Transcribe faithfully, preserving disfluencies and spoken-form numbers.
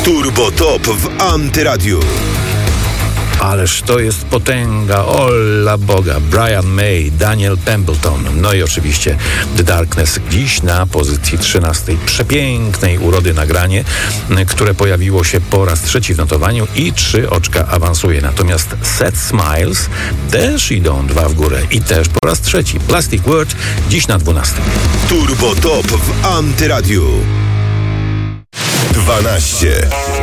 Turbo Top w Antyradiu. Ależ to jest potęga, ola Boga. Brian May, Daniel Pemberton, no i oczywiście The Darkness. Dziś na pozycji trzynastej. Przepięknej urody nagranie, które pojawiło się po raz trzeci w notowaniu i trzy oczka awansuje. Natomiast Sad Smiles też idą dwa w górę i też po raz trzeci. Plastic World dziś na dwunastej. Turbo Top w Antyradiu. dwanaście.